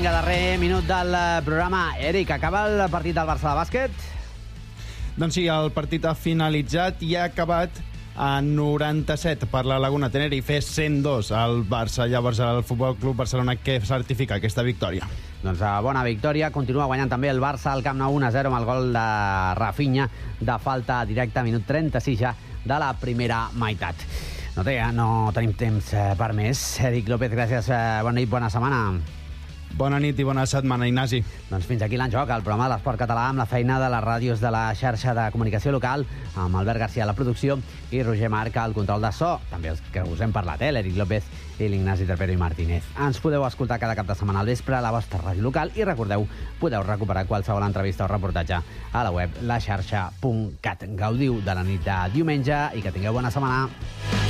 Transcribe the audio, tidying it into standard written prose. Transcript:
Darrer minut del programa. Eric, acaba el partit del Barça de bàsquet? Doncs sí, el partit ha finalitzat i ha acabat a 97 per la Laguna Tenerife, 102 al Barça. Llavors el Futbol Club Barcelona que certifica aquesta victòria. Doncs bona victòria. Continua guanyant també el Barça al Camp Nou 1-0 amb el gol de Rafinha de falta directa, minut 36 ja de la primera meitat. No tenim temps per més. Eric López, gràcies. Bona nit, bona setmana. Bona nit i bona setmana, Ignasi. Doncs fins aquí l'Enjoc, el programa de l'esport català amb la feina de les ràdios de la xarxa de comunicació local, amb Albert García a la producció i Roger Marc al control de so. També els que us hem parlat, l'Eric López i l'Ignasi Trapero i Martínez. Ens podeu escoltar cada cap de setmana al vespre a la vostra ràdio local i recordeu, podeu recuperar qualsevol entrevista o reportatge a la web laxarxa.cat. Gaudiu de la nit de diumenge i que tingueu bona setmana.